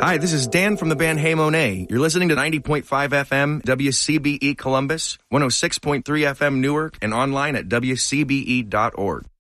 Hi, this is Dan from the band Hey Monet. You're listening to 90.5 FM WCBE Columbus, 106.3 FM Newark, and online at WCBE.org.